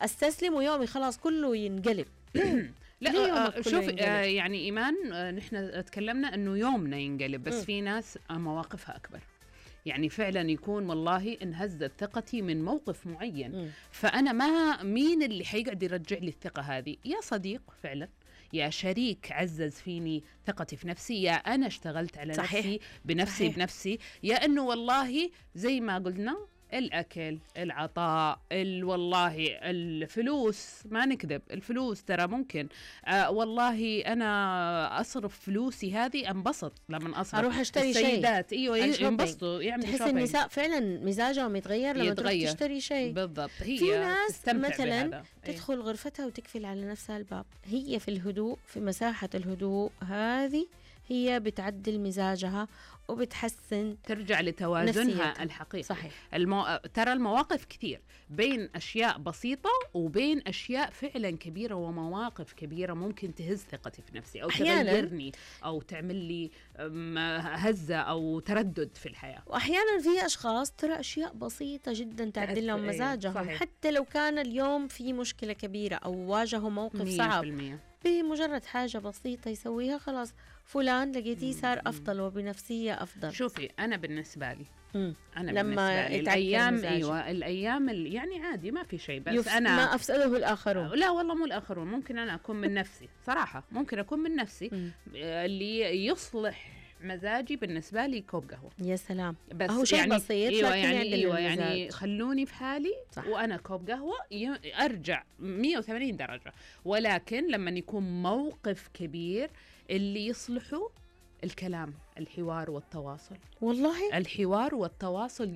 استسلم ويومي خلاص كله ينقلب. لا شوف يعني إيمان، نحن تكلمنا أنه يومنا ينقلب، بس في ناس مواقفها أكبر. يعني فعلا يكون والله انهزت ثقتي من موقف معين، فأنا مين اللي حيقعد يرجع لي الثقة هذه؟ يا صديق فعلا، يا شريك عزز فيني ثقتي في نفسي، يا أنا اشتغلت على نفسي بنفسي بنفسي، يا أنه والله زي ما قلنا الأكل، العطاء، والله الفلوس، ما نكذب، الفلوس ترى ممكن والله أنا أصرف فلوسي هذه أنبسط لما أصرف. أروح أشتري السيدات أيوة ينبسطوا يعملوا تحس النساء فعلا مزاجهم يتغير لما تروح تشتري شيء. بالضبط. هي في ناس مثلا بهذا. تدخل غرفتها وتقفل على نفسها الباب، هي في الهدوء، في مساحة الهدوء هذه هي بتعدل مزاجها وبتحسن، ترجع لتوازنها الحقيقي. صحيح. ترى المواقف كثير بين أشياء بسيطة وبين أشياء فعلا كبيرة، ومواقف كبيرة ممكن تهز ثقتي في نفسي أو تغيرني أو تعمل لي هزة أو تردد في الحياة. وأحيانا في أشخاص ترى أشياء بسيطة جدا تعدل لهم مزاجهم، حتى لو كان اليوم في مشكلة كبيرة أو واجهوا موقف صعب، بمجرد حاجة بسيطة يسويها خلاص فلان لقيتيه صار أفضل وبنفسية أفضل. شوفي أنا بالنسبة لي أنا لما بالنسبة لي الأيام يعني عادي ما في شيء، بس أنا ما أفسده الآخرون. لا والله مو الآخرون، ممكن أنا أكون من نفسي صراحة، ممكن أكون من نفسي اللي يصلح مزاجي بالنسبة لي كوب قهوة. يا سلام، بس هو شيء يعني بسيط يعني خلوني في حالي صح. وأنا كوب قهوة أرجع 180 درجة، ولكن لما يكون موقف كبير اللي يصلحه الكلام، الحوار والتواصل. والله الحوار والتواصل